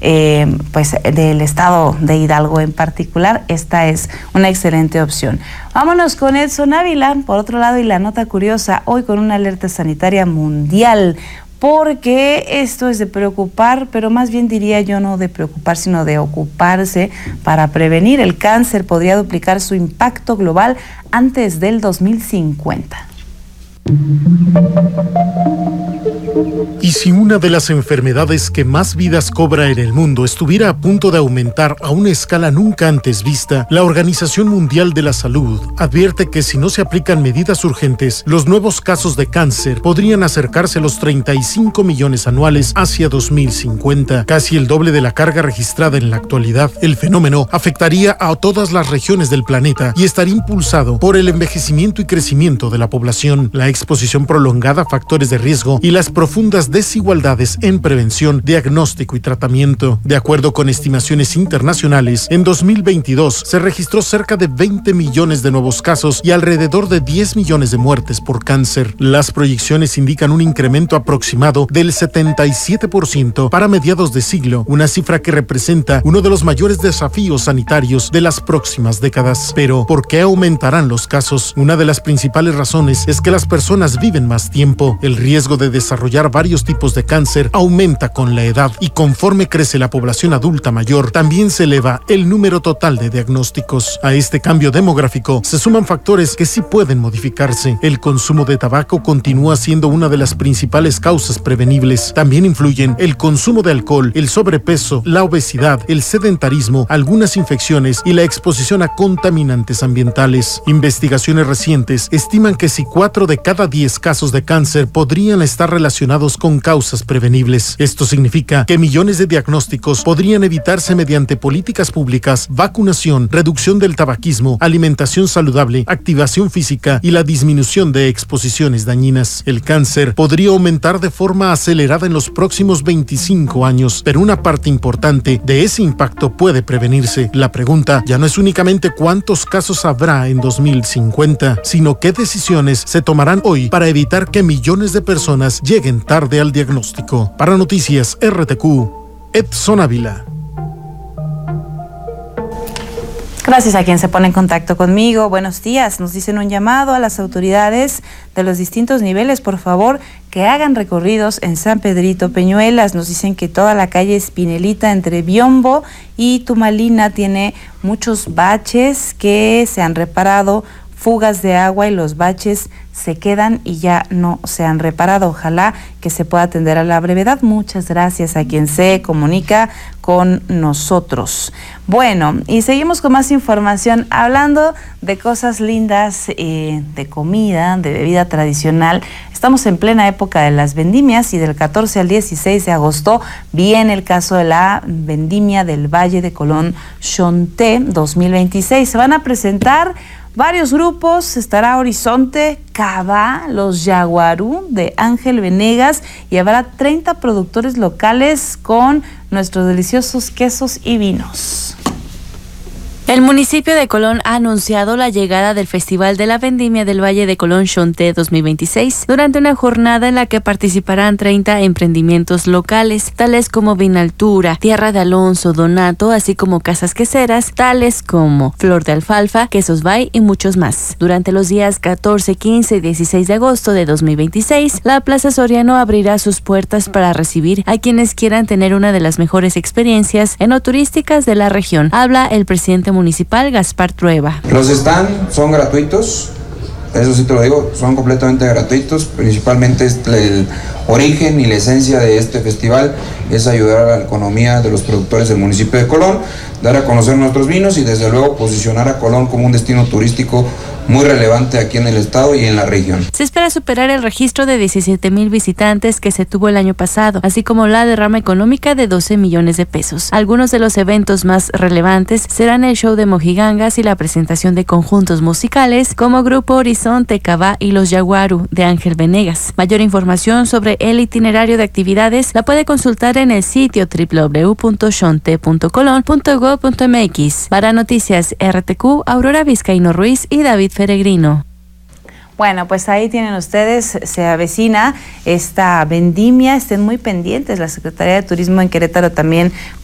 pues del estado de Hidalgo en particular, esta es una excelente opción. Vámonos con Edson Ávila, por otro lado, y la nota curiosa, hoy con una alerta sanitaria mundial, porque esto es de preocupar, pero más bien diría yo no de preocupar, sino de ocuparse para prevenir. El cáncer podría duplicar su impacto global antes del 2050. Y si una de las enfermedades que más vidas cobra en el mundo estuviera a punto de aumentar a una escala nunca antes vista, la Organización Mundial de la Salud advierte que si no se aplican medidas urgentes, los nuevos casos de cáncer podrían acercarse a los 35 millones anuales hacia 2050, casi el doble de la carga registrada en la actualidad. El fenómeno afectaría a todas las regiones del planeta y estaría impulsado por el envejecimiento y crecimiento de la población, la exposición prolongada a factores de riesgo y las profundas desigualdades en prevención, diagnóstico y tratamiento. De acuerdo con estimaciones internacionales, en 2022 se registró cerca de 20 millones de nuevos casos y alrededor de 10 millones de muertes por cáncer. Las proyecciones indican un incremento aproximado del 77% para mediados de siglo, una cifra que representa uno de los mayores desafíos sanitarios de las próximas décadas. Pero, ¿por qué aumentarán los casos? Una de las principales razones es que las personas viven más tiempo. El riesgo de desarrollar varios tipos de cáncer aumenta con la edad y conforme crece la población adulta mayor, también se eleva el número total de diagnósticos. A este cambio demográfico se suman factores que sí pueden modificarse. El consumo de tabaco continúa siendo una de las principales causas prevenibles. También influyen el consumo de alcohol, el sobrepeso, la obesidad, el sedentarismo, algunas infecciones y la exposición a contaminantes ambientales. Investigaciones recientes estiman que si 4 de cada 10 casos de cáncer podrían estar relacionados con causas prevenibles. Esto significa que millones de diagnósticos podrían evitarse mediante políticas públicas, vacunación, reducción del tabaquismo, alimentación saludable, activación física y la disminución de exposiciones dañinas. El cáncer podría aumentar de forma acelerada en los próximos 25 años, pero una parte importante de ese impacto puede prevenirse. La pregunta ya no es únicamente cuántos casos habrá en 2050, sino qué decisiones se tomarán hoy para evitar que millones de personas lleguen tarde al diagnóstico. Para Noticias RTQ, Edson Ávila. Gracias a quien se pone en contacto conmigo. Buenos días. Nos dicen un llamado a las autoridades de los distintos niveles, por favor, que hagan recorridos en San Pedrito Peñuelas. Nos dicen que toda la calle Espinelita entre Biombo y Tumalina tiene muchos baches que se han reparado, fugas de agua y los baches se quedan y ya no se han reparado. Ojalá que se pueda atender a la brevedad. Muchas gracias a quien se comunica con nosotros. Bueno, y seguimos con más información, hablando de cosas lindas, de comida, de bebida tradicional. Estamos en plena época de las vendimias y del 14 al 16 de agosto viene el caso de la vendimia del Valle de Colón Xonté 2026. Se van a presentar varios grupos, estará Horizonte, Cava, los Yaguarú de Ángel Venegas y habrá 30 productores locales con nuestros deliciosos quesos y vinos. El municipio de Colón ha anunciado la llegada del Festival de la Vendimia del Valle de Colón Xonté 2026 durante una jornada en la que participarán 30 emprendimientos locales, tales como Vinaltura, Tierra de Alonso, Donato, así como casas queseras, tales como Flor de Alfalfa, Quesos Bay y muchos más. Durante los días 14, 15 y 16 de agosto de 2026, la Plaza Soriano abrirá sus puertas para recibir a quienes quieran tener una de las mejores experiencias enoturísticas de la región. Habla el presidente municipal Gaspar Trueba. Los stands son gratuitos, eso sí te lo digo, son completamente gratuitos. Principalmente el origen y la esencia de este festival es ayudar a la economía de los productores del municipio de Colón, dar a conocer nuestros vinos y desde luego posicionar a Colón como un destino turístico muy relevante aquí en el estado y en la región. Se espera superar el registro de 17,000 visitantes que se tuvo el año pasado, así como la derrama económica de 12 millones de pesos. Algunos de los eventos más relevantes serán el show de mojigangas y la presentación de conjuntos musicales como Grupo Horizonte, Cava y los Yaguarú de Ángel Venegas. Mayor información sobre el itinerario de actividades la puede consultar en el sitio www.xonte.colon.gov.mx. Para Noticias RTQ, Aurora Vizcaíno Ruiz y David Peregrino. Bueno, pues ahí tienen ustedes, se avecina esta vendimia, estén muy pendientes. La Secretaría de Turismo en Querétaro también